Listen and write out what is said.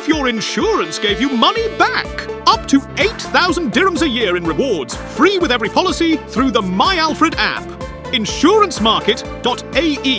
if your insurance gave you money back? Up to 8,000 dirhams a year in rewards, free with every policy through the My Alfred app. Insurancemarket.ae